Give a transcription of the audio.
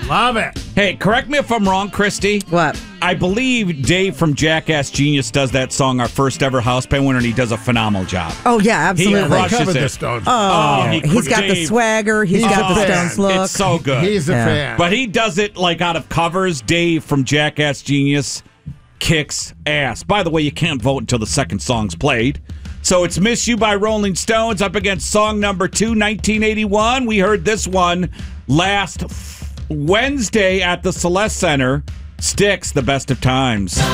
Love it. Hey, correct me if I'm wrong, Christy. What? I believe Dave from Jackass Genius does that song, Our First Ever House Band Winner, and he does a phenomenal job. Oh, yeah, absolutely. He crushes Covered it. the Stones. Oh, he's got the swagger. He's got the Stones look. It's so good. He's a fan. But he does it like out of covers. Dave from Jackass Genius kicks ass. By the way, you can't vote until the second song's played. So it's Miss You by Rolling Stones up against song number 2, 1981. We heard this one last Wednesday at the Celeste Center. Styx, The Best of Times.